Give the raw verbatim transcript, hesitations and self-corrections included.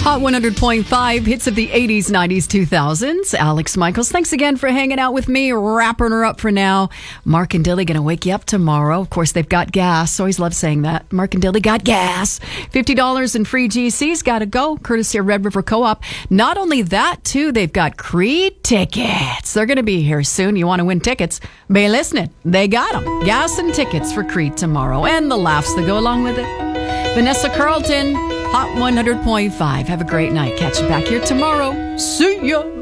Hot one hundred point five, hits of the eighties, nineties, two thousands. Alex Michaels, thanks again for hanging out with me, wrapping her up for now. Mark and Dilly going to wake you up tomorrow. Of course, they've got gas. Always love saying that. Mark and Dilly got gas. fifty dollars in free G Cs. Got to go, courtesy of Red River Co-op. Not only that, too, they've got Creed tickets. They're going to be here soon. You want to win tickets? Be listening. They got them. Gas and tickets for Creed tomorrow. And the laughs that go along with it. Vanessa Carlton, Hot one hundred point five. Have a great night. Catch you back here tomorrow. See ya.